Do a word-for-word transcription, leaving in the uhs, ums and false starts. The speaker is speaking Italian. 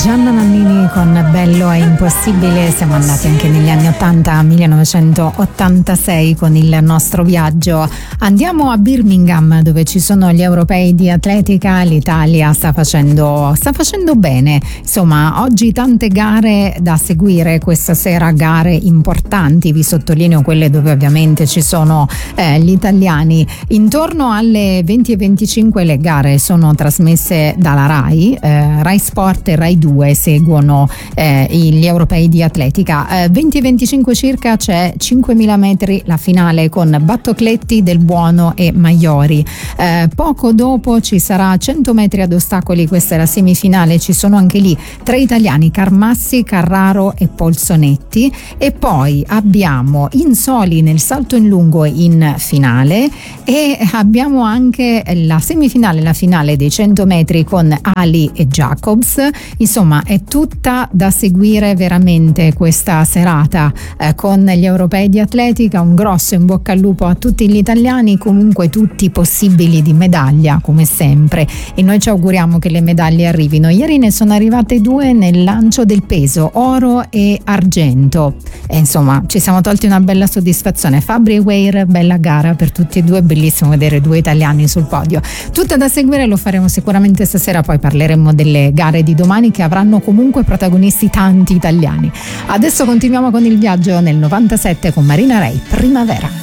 Gianna Nannini con Bello è impossibile. Siamo andati anche negli anni ottanta, millenovecentottantasei, con il nostro viaggio. Andiamo a Birmingham, dove ci sono gli europei di atletica. L'Italia sta facendo sta facendo bene, insomma. Oggi tante gare da seguire, questa sera gare importanti, vi sottolineo quelle dove ovviamente ci sono eh, gli italiani. Intorno alle venti e venticinque le gare sono trasmesse dalla Rai, eh, Rai Sport e Rai due seguono eh, gli europei di atletica. eh, venti e venticinque circa c'è cinquemila metri, la finale con Battocletti, Del Buono e Maiori. Eh, poco dopo ci sarà cento metri ad ostacoli, questa è la semifinale, ci sono anche lì tre italiani, Carmassi, Carraro e Polsonetti, e poi abbiamo Insoli nel salto in lungo in finale, e abbiamo anche la semifinale, la finale dei cento metri con Ali e Jacobs. Insomma, è tutta da seguire veramente questa serata eh, con gli europei di atletica. Un grosso in bocca al lupo a tutti gli italiani, comunque tutti possibili di medaglia come sempre, e noi ci auguriamo che le medaglie arrivino. Ieri ne sono arrivate due nel lancio del peso, oro e argento, e insomma ci siamo tolti una bella soddisfazione. Fabri e Weir, bella gara per tutti e due, bellissimo vedere due italiani sul podio. Tutto da seguire, lo faremo sicuramente stasera, poi parleremo delle gare di domani che avranno comunque protagonisti tanti italiani. Adesso continuiamo con il viaggio nel novantasette con Marina Rei, Primavera.